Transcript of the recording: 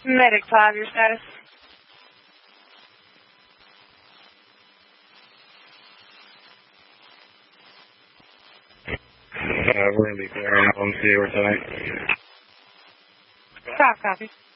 Medic 5, your status? We're going to be clearing up on the we're tonight. 5 copy.